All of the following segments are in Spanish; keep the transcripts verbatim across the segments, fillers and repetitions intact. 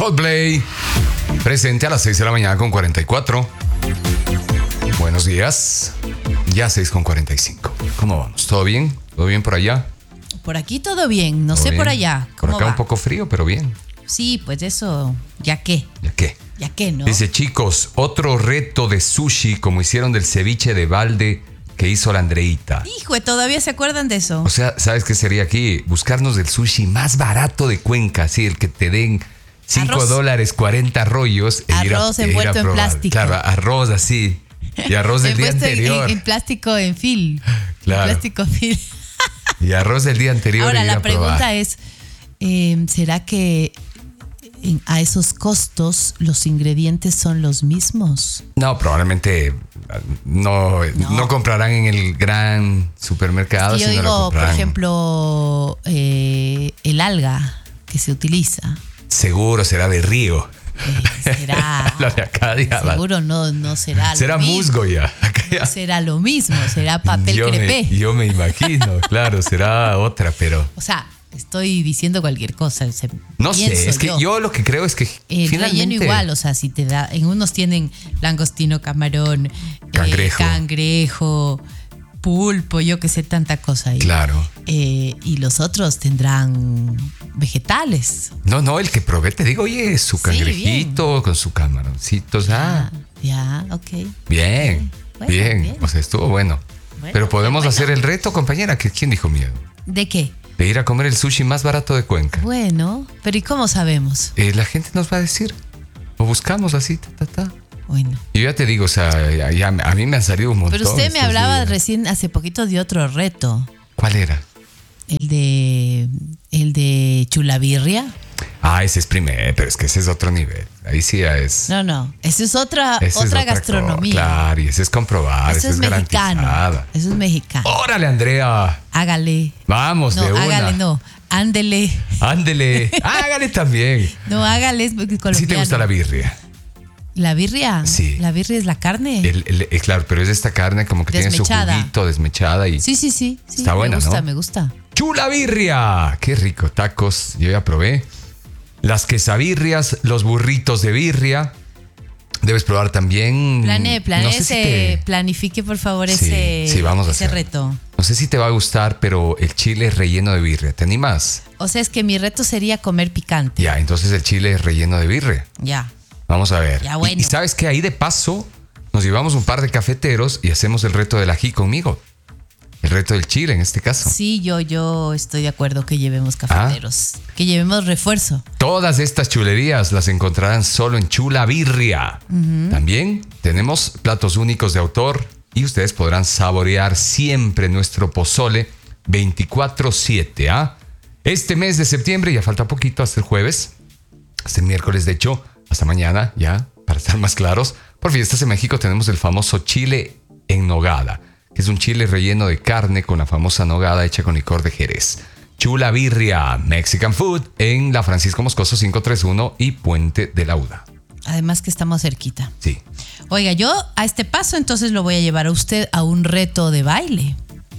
Coldplay, presente a las seis de la mañana con cuarenta y cuatro. Buenos días. Ya seis con cuarenta y cinco. ¿Cómo vamos? ¿Todo bien? ¿Todo bien por allá? Por aquí todo bien, no sé bien? Por allá. Por ¿Cómo acá va? un poco frío, pero bien. Sí, pues eso, ¿ya qué? ¿Ya qué? ¿Ya qué, no? Dice, chicos, otro reto de sushi como hicieron del ceviche de balde que hizo la Andreita. Hijo, ¿todavía se acuerdan de eso? O sea, ¿sabes qué sería aquí? Buscarnos el sushi más barato de Cuenca, así, el que te den cinco dólares, cuarenta rollos. E ir a, arroz e ir envuelto a en probar. plástico. Claro, arroz así. Y arroz del día Envuelto en- anterior. En, en plástico, en film. Claro. En plástico film. Y arroz del día anterior. Ahora, e ir la a pregunta probar. es, eh, ¿será que en- a esos costos los ingredientes son los mismos? No, probablemente no, no. No. comprarán en el gran supermercado. Yo sino lo digo, por comprarán. ejemplo, eh, el alga que se utiliza. Seguro será de río. eh, será... La de Acadia. Seguro no, no será Será lo mismo. musgo ya. Acá ya. No será lo mismo, será papel yo crepé. Me, yo me imagino, claro, será otra, pero... O sea, estoy diciendo cualquier cosa. se- No sé, pienso es que yo. lo que creo es que El finalmente... relleno igual, o sea, si te da, en unos tienen langostino, camarón, Cangrejo. eh, cangrejo, pulpo, yo que sé, tanta cosa ahí. Claro. Eh, y los otros tendrán vegetales. No, no, el que probé, te digo, oye, su Sí, cangrejito con su camaroncito, o sea, Ah, ya, ok. bien, Bueno, bien, bien. o sea, estuvo bueno. Bueno, Pero podemos bueno. hacer el reto, compañera, que ¿quién dijo miedo? ¿De qué? De ir a comer el sushi más barato de Cuenca. Bueno, pero ¿y cómo sabemos? Eh, la gente nos va a decir, o buscamos así, ta, ta, ta. Bueno. Yo ya te digo, o sea, ya, ya a mí me han salido un montón. Pero usted me estos hablaba días. recién, hace poquito, de otro reto. ¿Cuál era? El de. El de Chulavirria. Ah, ese es primer, pero es que ese es otro nivel. Ahí sí ya es. No, no. Esa es otra, ese es otra co- gastronomía. Claro, y ese es comprobar, Eso ese es es mexicano. garantizada. Eso es mexicano. Órale, Andrea. Hágale. Vamos, No, de una. hágale, no. Ándele. Ándele. Hágale también. No, hágale, es colombiano. ¿Sí te gusta la birria? ¿La birria? Sí. ¿La birria es la carne? El, el- eh, claro, pero es esta carne como que tiene Desmechada. su juguito desmechada y... Sí, sí, sí. sí, Está buena, me gusta, ¿no? me gusta. ¡Chula birria! ¡Qué rico! Tacos, yo ya probé. Las quesabirrias, los burritos de birria. Debes probar también... Plane, plane, no sé si te- planifique por favor Sí, ese, sí, vamos a ese hacer. reto. No sé si te va a gustar, pero el chile es relleno de birria. ¿Te animas? O sea, es que mi reto sería comer picante. Ya, entonces el chile es relleno de birria. Ya. Vamos a ver. Ya, bueno. Y, y sabes que ahí de paso nos llevamos un par de cafeteros y hacemos el reto del ají conmigo. El reto del chile en este caso. Sí, yo, yo estoy de acuerdo que llevemos cafeteros. Que llevemos refuerzo. Todas estas chulerías las encontrarán solo en Chula Birria. También tenemos platos únicos de autor y ustedes podrán saborear siempre nuestro pozole veinticuatro siete. ¿ah? Este mes de septiembre, ya falta poquito, hasta el jueves, hasta el miércoles, de hecho, hasta mañana, ya, para estar más claros, por Fiestas en México tenemos el famoso chile en nogada, que es un chile relleno de carne con la famosa nogada hecha con licor de Jerez. Chula Birria, Mexican Food, en la Francisco Moscoso quinientos treinta y uno y Puente de la Uda. Además que estamos cerquita. Sí. Oiga, yo a este paso entonces lo voy a llevar a usted a un reto de baile.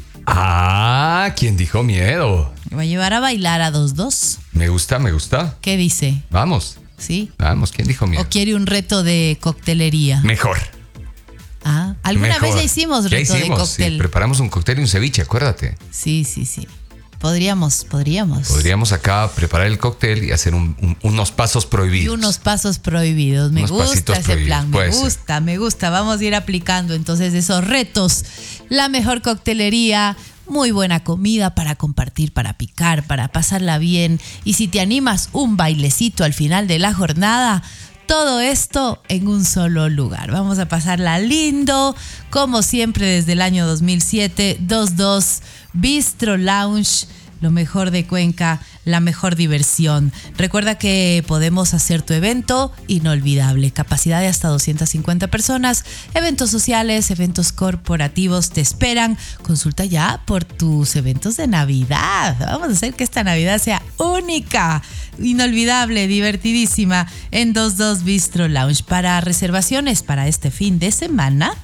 Ah, ¿quién dijo miedo? Me va a llevar a bailar a dos dos. Me gusta, me gusta. ¿Qué dice? Vamos, ¿Sí? vamos, ¿quién dijo miedo? ¿O quiere un reto de coctelería? Mejor. Ah, alguna mejor. vez ya hicimos Ya reto hicimos, de sí, cóctel. preparamos un cóctel y un ceviche, acuérdate. Sí, sí, sí. Podríamos, podríamos. Podríamos acá preparar el cóctel y hacer un- un- unos pasos Y prohibidos. unos pasos prohibidos. Me Unos gusta pasitos ese prohibidos, plan. Me puede ser. gusta, me gusta. Vamos a ir aplicando entonces esos retos. La mejor coctelería, muy buena comida para compartir, para picar, para pasarla bien. Y si te animas, un bailecito al final de la jornada. Todo esto en un solo lugar. Vamos a pasarla lindo, como siempre desde el año dos mil siete, veintidos Bistro Lounge, lo mejor de Cuenca, la mejor diversión. Recuerda que podemos hacer tu evento inolvidable, capacidad de hasta doscientas cincuenta personas, eventos sociales, eventos corporativos te esperan. Consulta ya por tus eventos de Navidad. Vamos a hacer que esta Navidad sea única, inolvidable, divertidísima en veintidos Bistro Lounge. Para reservaciones para este fin de semana,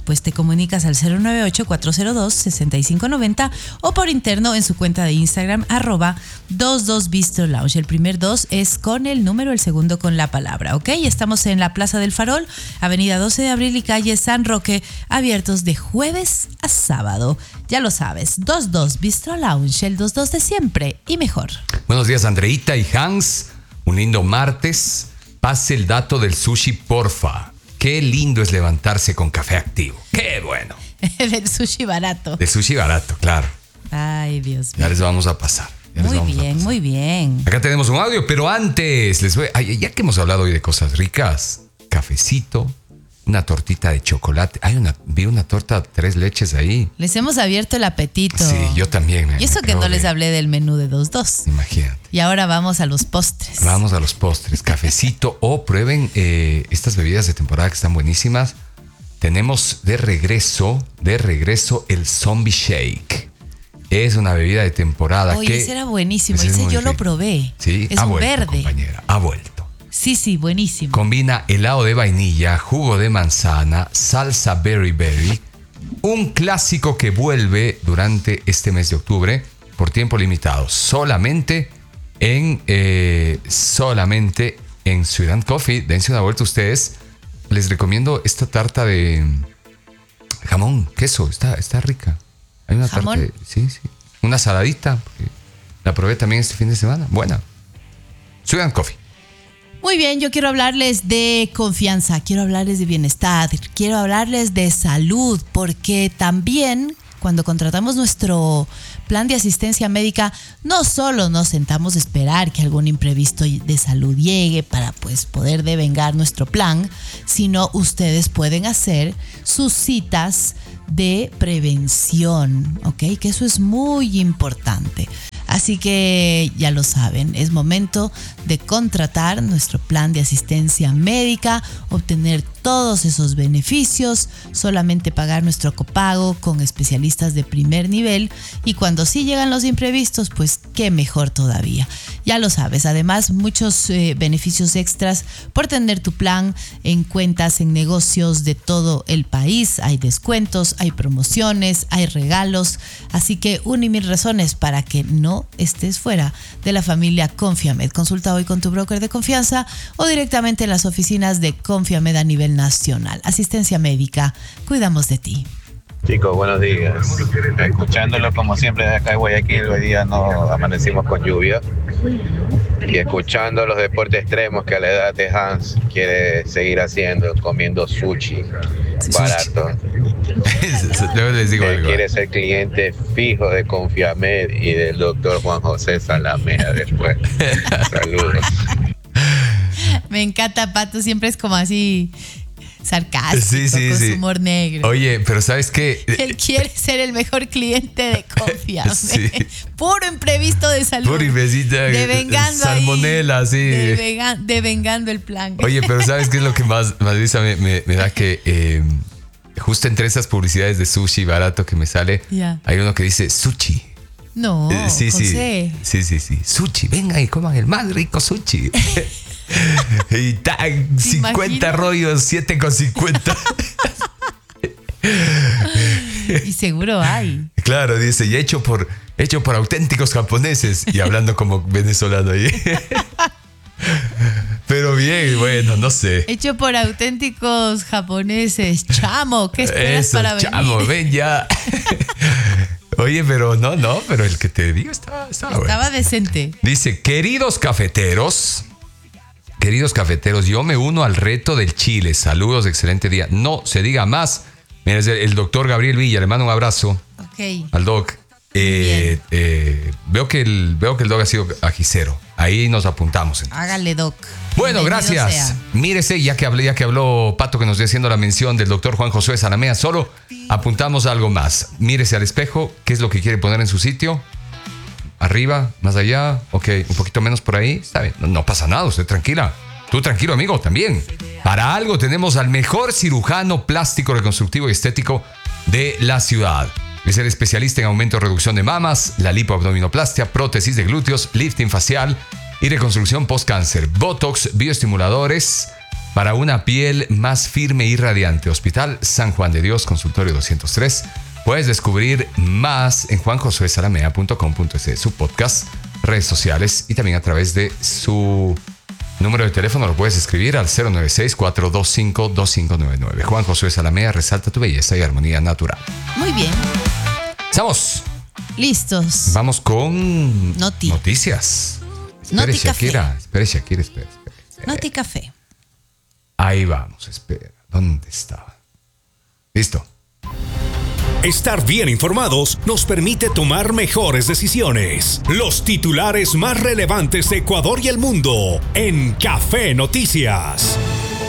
pues te comunicas al cero nueve ocho, cuatro cero dos, seis cinco nueve cero o por interno en su cuenta de Instagram, arroba veintidós Bistro Lounge. El primer dos es con el número, el segundo con la palabra, ¿ok? Estamos en la Plaza del Farol, avenida doce de abril y calle San Roque, abiertos de jueves a sábado. Ya lo sabes, veintidós Bistro Lounge, el veintidós de siempre y mejor. Buenos días, Andreita y Hans. Un lindo martes. Pase el dato del sushi, porfa. Qué lindo es levantarse con café activo. ¡Qué bueno! Del sushi barato. De sushi barato, claro. Ay, Dios mío. Ya les vamos a pasar. Muy bien, muy bien. Acá tenemos un audio, pero antes les voy... Ay, ya que hemos hablado hoy de cosas ricas, cafecito, una tortita de chocolate. Hay una, vi una torta tres leches ahí. Les hemos abierto el apetito. Sí, yo también. Y eso me que no de... les hablé del menú de veintidós. Imagínate. Y ahora vamos a los postres. Vamos a los postres. Cafecito o prueben eh, estas bebidas de temporada que están buenísimas. Tenemos de regreso, de regreso el Zombie Shake. Es una bebida de temporada. Oye, que ese era buenísimo. ese Ese yo rico. Lo probé. Sí, es ha un vuelto, verde. compañera. Ha vuelto. Sí, sí, buenísimo. Combina helado de vainilla, jugo de manzana, salsa berry berry. Un clásico que vuelve durante este mes de octubre por tiempo limitado. Solamente en, eh, solamente en Ciudad Coffee. Dense una vuelta ustedes. Les recomiendo esta tarta de jamón, queso. Está, está rica. Hay una ¿Jamón? tarta de, sí, sí. Una saladita. La probé también este fin de semana. Buena. Ciudad Coffee. Muy bien, yo quiero hablarles de confianza, quiero hablarles de bienestar, quiero hablarles de salud, porque también cuando contratamos nuestro plan de asistencia médica, no solo nos sentamos a esperar que algún imprevisto de salud llegue para pues poder devengar nuestro plan, sino ustedes pueden hacer sus citas de prevención, ¿ok? Que eso es muy importante. Así que ya lo saben, es momento de contratar nuestro plan de asistencia médica, obtener todos esos beneficios, solamente pagar nuestro copago con especialistas de primer nivel y cuando sí llegan los imprevistos, pues qué mejor todavía. Ya lo sabes, además muchos eh, beneficios extras por tener tu plan en cuentas, en negocios de todo el país. Hay descuentos, hay promociones, hay regalos, así que una y mil razones para que no estés fuera de la familia Confiamed. Consulta hoy con tu broker de confianza o directamente en las oficinas de Confiamed a nivel nacional. Asistencia médica, cuidamos de ti. Chicos, buenos días. Escuchándolo como siempre de acá en Guayaquil, hoy día no amanecimos con lluvia. Y escuchando los deportes extremos que a la edad de Hans quiere seguir haciendo, comiendo sushi barato. Luego les digo Él algo. quiere ser cliente fijo de Confiamed y del doctor Juan José Salamea después. Saludos. Me encanta, Pato, siempre es como así sarcástico, Sí, sí, con sí. su humor negro. Oye, pero ¿sabes qué? Él quiere ser el mejor cliente de Confiamed. Sí. Puro imprevisto de salud. Puro imbecita, Devengando salmonela, ahí, sí. devega- devengando el plan. Oye, pero ¿sabes qué es lo que más, más risa me, me, me da? Que eh, justo entre esas publicidades de sushi barato que me sale, Ya. hay uno que dice sushi. No, Eh, sí, sí, José. sí, sí, sí. Sushi, venga y coman el más rico sushi. Y tan cincuenta imaginas? rollos, siete con cincuenta. Y seguro hay. Claro, dice, y hecho por, hecho por auténticos japoneses. Y hablando como venezolano ahí. Pero bien, bueno, no sé. Hecho por auténticos japoneses. Chamo, ¿qué esperas Eso, para venir? chamo, ven ya. Oye, pero no, no, pero el que te digo estaba, estaba bueno. Estaba decente. Dice, queridos cafeteros, queridos cafeteros, yo me uno al reto del Chile. Saludos, excelente día. No se diga más. Mira, es el, el doctor Gabriel Villa, le mando un abrazo Ok. al doc. Eh, eh, veo, que el, veo que el doc ha sido ajicero. Ahí nos apuntamos. Entonces. Hágale, Doc. Bueno, Bienvenido gracias. sea. Mírese, ya que hablé, ya que habló Pato, que nos esté haciendo la mención del doctor Juan Josué Salamea, solo apuntamos algo más. Mírese al espejo, ¿qué es lo que quiere poner en su sitio? Arriba, más allá, ok, un poquito menos por ahí. Está bien, no, no pasa nada, usted tranquila. Tú tranquilo, amigo, también. Para algo tenemos al mejor cirujano plástico, reconstructivo y estético de la ciudad. Es el especialista en aumento o reducción de mamas, la lipoabdominoplastia, prótesis de glúteos, lifting facial y reconstrucción post-cáncer, botox, bioestimuladores, para una piel más firme y radiante. Hospital San Juan de Dios, consultorio doscientos tres. Puedes descubrir más en juan josué zalamea punto com punto es, su podcast, redes sociales y también a través de su número de teléfono. Lo puedes escribir al cero nueve seis, cuatro dos cinco, dos cinco nueve nueve. Juan Josué Zalamea, resalta tu belleza y armonía natural. Muy bien. Estamos listos. Vamos con Noti. noticias. Espere, Noti Shakira. café. Espere, Shakira, espere, espere, espere. Noti café. Ahí vamos, espera. ¿Dónde estaba? Listo. Estar bien informados nos permite tomar mejores decisiones. Los titulares más relevantes de Ecuador y el mundo en Café Noticias.